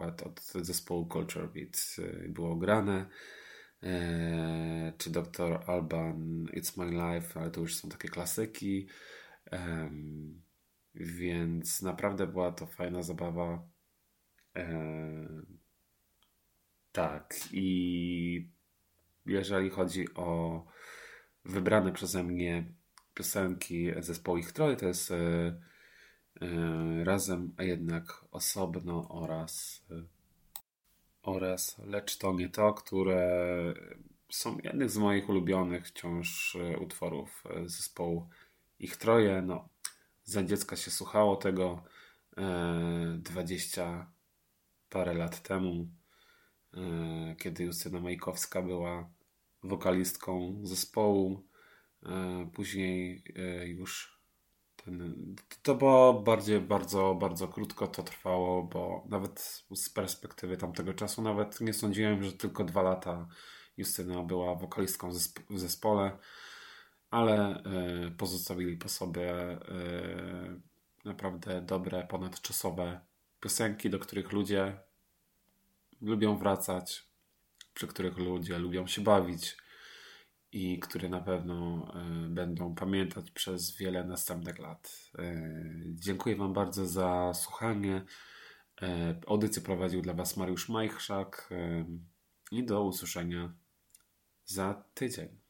przykład od zespołu Culture Beat było grane, czy Dr. Alban It's My Life, ale to już są takie klasyki, więc naprawdę była to fajna zabawa. Tak, i jeżeli chodzi o wybrane przeze mnie piosenki zespołu Ich Troje, to jest Razem, a jednak osobno oraz Lecz to nie to, które są jednych z moich ulubionych wciąż utworów zespołu Ich Troje. No, za dziecka się słuchało tego 20 parę lat temu, kiedy Justyna Majkowska była wokalistką zespołu. Później już to było bardzo, bardzo krótko to trwało, bo nawet z perspektywy tamtego czasu nawet nie sądziłem, że tylko 2 lata Justyna była wokalistką w zespole, ale pozostawili po sobie naprawdę dobre, ponadczasowe piosenki, do których ludzie lubią wracać, przy których ludzie lubią się bawić i które na pewno będą pamiętać przez wiele następnych lat. Dziękuję Wam bardzo za słuchanie. Audycję prowadził dla Was Mariusz Majchrzak i do usłyszenia za tydzień.